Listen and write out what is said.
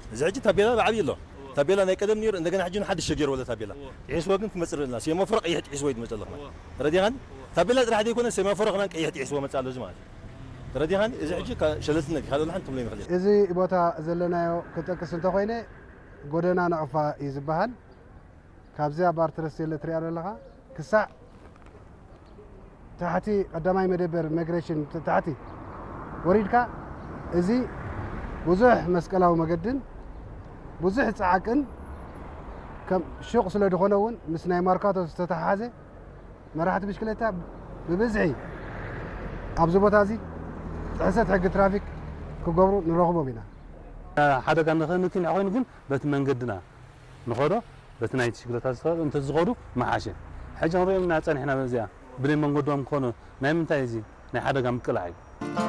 زعجي تابيلا بعبي الله تابيلا أنا قدم نير عندنا حجون حد الشجر ولا تابيلا عيس وقت مصر الناس يوم فرق يحت عيس ويد مثل الله ردي هان تابيلا راح يكون سما فرق لانك يحت عيس ومثل زمان ردي هان زعجي شلتنا هذا اللي حنتم لين خليه إذا بوتا زلنا كتكس أنت خوينه قدنا نعفا يزبهن كابزيا بارترسيل تريال لها كسا تحتي قدامي مدبر ميغريشن تحتي وريدكا إزي بزح مسكلاو مقدن بزح تعاقن كم شوق سلا دخونون مسناي ماركاتو استتحازه مرحت بشكلتها ببزعي ابزو بوتازي حسيت حق ترافيك كقبرو نروحو بينا حدا كان نخنكين عوين كن بت منقدنا نخورو بت نايت شكلتها صار انت زغورو معاشه حاجه نريم ناصن احنا بزيا بلي منقدوم كونو ناي منتايزي ناي حدا كان مقلاعي